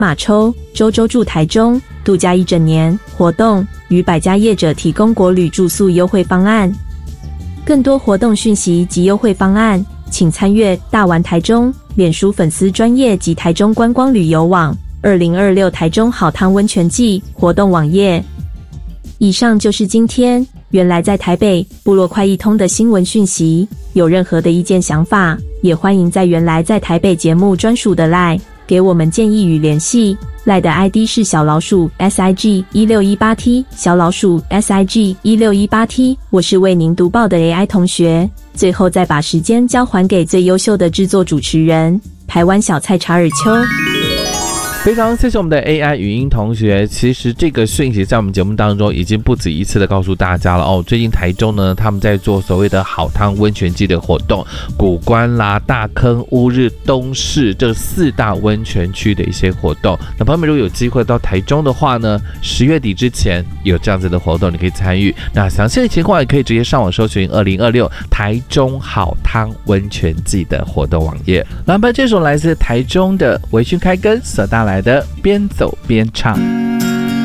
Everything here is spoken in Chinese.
马抽，周住台中，度假1整年活动，与百家业者提供国旅住宿优惠方案。更多活动讯息及优惠方案，请参阅大玩台中脸书粉丝专页及台中观光旅游网2026台中好汤温泉季活动网页。以上就是今天原来在台北部落快易通的新闻讯息，有任何的意见想法，也欢迎在原来在台北节目专属的 LINE 给我们建议与联系。LINE 的 ID 是小老鼠 SIG1618T 小老鼠 SIG1618T。 我是为您读报的 AI 同学。最后再把时间交还给最优秀的制作主持人台湾小菜查尔丘。 非常谢谢我们的 AI 语音同学。其实这个讯息在我们节目当中已经不止一次的告诉大家了哦。最近台中呢，他们在做所谓的好汤温泉季的活动，谷关啦、大坑、乌日、东势这4大温泉区的一些活动。那朋友们如果有机会到台中的话呢，10月底之前有这样子的活动，你可以参与。那详细的情况也可以直接上网搜寻2026台中好汤温泉季的活动网页。来吧，这首来自台中的微醺开根所带来的边走边唱。